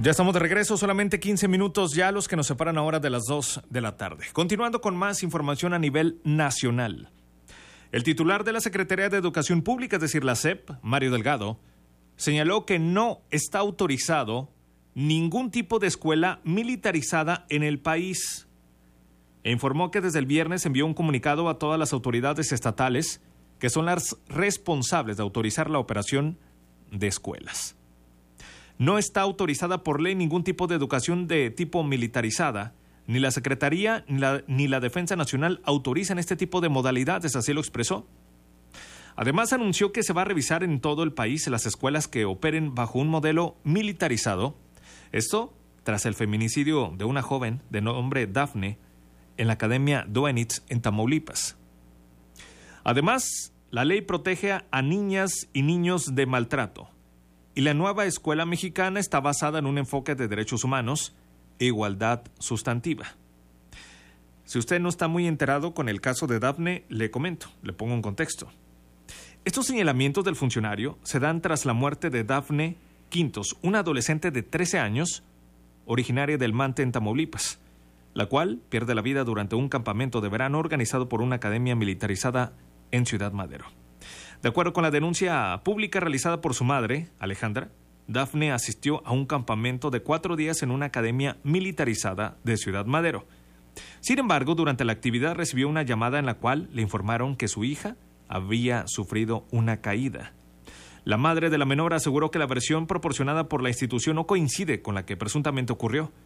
Ya estamos de regreso, solamente 15 minutos ya los que nos separan ahora de las 2 de la tarde. Continuando con más información a nivel nacional. El titular de la Secretaría de Educación Pública, es decir, la SEP, Mario Delgado, señaló que no está autorizado ningún tipo de escuela militarizada en el país. E informó que desde el viernes envió un comunicado a todas las autoridades estatales que son las responsables de autorizar la operación de escuelas. No está autorizada por ley ningún tipo de educación de tipo militarizada. Ni la Secretaría ni la Defensa Nacional autorizan este tipo de modalidades, así lo expresó. Además, anunció que se va a revisar en todo el país las escuelas que operen bajo un modelo militarizado. Esto tras el feminicidio de una joven de nombre Dafne en la Academia Doenitz en Tamaulipas. Además, la ley protege a niñas y niños de maltrato. Y la nueva escuela mexicana está basada en un enfoque de derechos humanos e igualdad sustantiva. Si usted no está muy enterado con el caso de Dafne, le comento, le pongo un contexto. Estos señalamientos del funcionario se dan tras la muerte de Dafne Quintos, una adolescente de 13 años, originaria del Mante en Tamaulipas, la cual pierde la vida durante un campamento de verano organizado por una academia militarizada en Ciudad Madero. De acuerdo con la denuncia pública realizada por su madre, Alejandra, Dafne asistió a un campamento de 4 días en una academia militarizada de Ciudad Madero. Sin embargo, durante la actividad recibió una llamada en la cual le informaron que su hija había sufrido una caída. La madre de la menor aseguró que la versión proporcionada por la institución no coincide con la que presuntamente ocurrió,